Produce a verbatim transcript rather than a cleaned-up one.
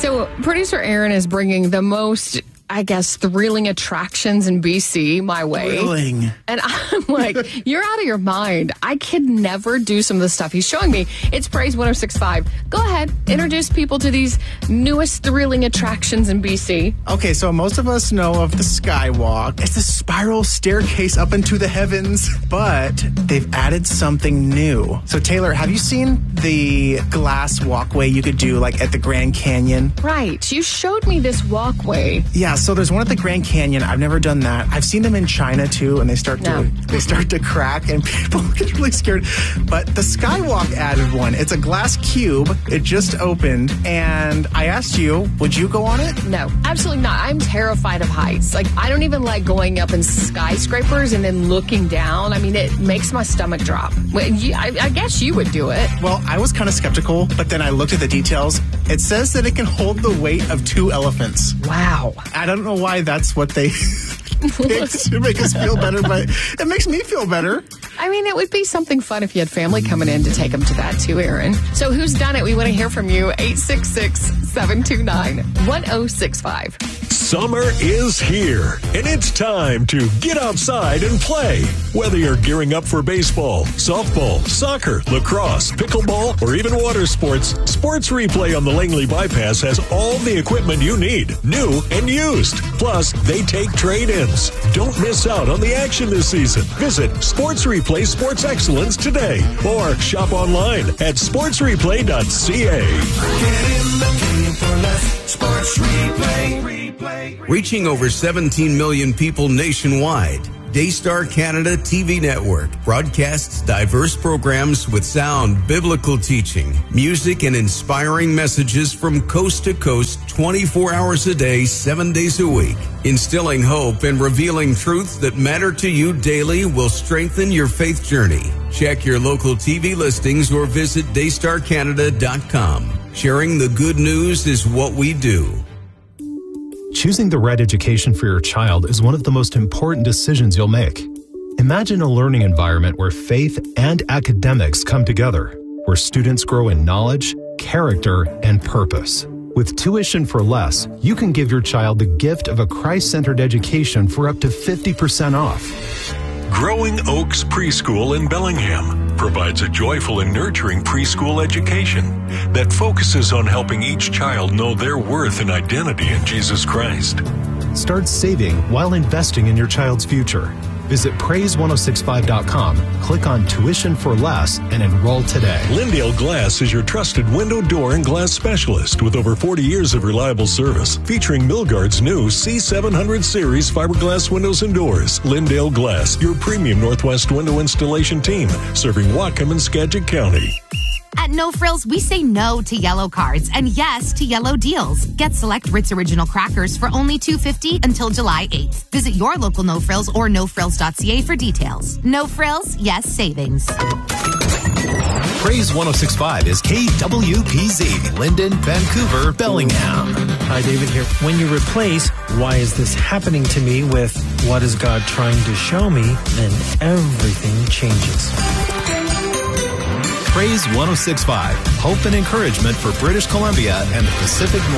So producer Aaron is bringing the most, I guess, thrilling attractions in B C my way. Thrilling. And I'm like, you're out of your mind. I could never do some of the stuff he's showing me. It's Praise one oh six point five. Go ahead, introduce people to these newest thrilling attractions in B C. Okay, so most of us know of the Skywalk. It's a spiral staircase up into the heavens, but they've added something new. So Taylor, have you seen the glass walkway you could do like at the Grand Canyon? Right. You showed me this walkway. Yeah, so there's one at the Grand Canyon. I've never done that. I've seen them in China too, and they start to No. they start to crack, and people get really scared. But the Skywalk added one. It's a glass cube. It just opened, and I asked you, would you go on it? No, absolutely not. I'm terrified of heights. Like, I don't even like going up in skyscrapers and then looking down. I mean, it makes my stomach drop. Well, you, I, I guess you would do it. Well, I was kind of skeptical, but then I looked at the details. It says that it can hold the weight of two elephants. Wow. I don't know why that's what they picked to make us feel better, but it makes me feel better. I mean, it would be something fun if you had family coming in to take them to that too, Aaron. So who's done it? We want to hear from you. eight six six, seven two nine, one oh six five. Summer is here, and it's time to get outside and play. Whether you're gearing up for baseball, softball, soccer, lacrosse, pickleball, or even water sports, Sports Replay on the Langley Bypass has all the equipment you need, new and used. Plus, they take trade-ins. Don't miss out on the action this season. Visit Sports Replay Sports Excellence today or shop online at sports replay dot c a. Get in the game for less. Sports Replay. Reaching over seventeen million people nationwide, Daystar Canada T V Network broadcasts diverse programs with sound biblical teaching, music, and inspiring messages from coast to coast twenty-four hours a day, seven days a week. Instilling hope and revealing truths that matter to you daily will strengthen your faith journey. Check your local T V listings or visit daystar canada dot com. Sharing the good news is what we do. Choosing the right education for your child is one of the most important decisions you'll make. Imagine a learning environment where faith and academics come together, where students grow in knowledge, character, and purpose. With Tuition for Less, you can give your child the gift of a Christ-centered education for up to fifty percent off. Growing Oaks Preschool in Bellingham provides a joyful and nurturing preschool education that focuses on helping each child know their worth and identity in Jesus Christ. Start saving while investing in your child's future. Visit praise ten sixty-five dot com, click on Tuition for Less, and enroll today. Lindale Glass is your trusted window, door, and glass specialist with over forty years of reliable service. Featuring Milgard's new C seven hundred series fiberglass windows and doors. Lindale Glass, your premium Northwest window installation team, serving Whatcom and Skagit County. At No Frills, we say no to yellow cards and yes to yellow deals. Get select Ritz Original crackers for only two dollars and fifty cents until July eighth. Visit your local No Frills or no frills dot c a for details. No Frills, yes savings. Praise ten sixty-five is K W P Z, Linden, Vancouver, Bellingham. Hi, David here. When you replace, why is this happening to me, with what is God trying to show me, then everything changes. Praise ten sixty-five, hope and encouragement for British Columbia and the Pacific Northwest.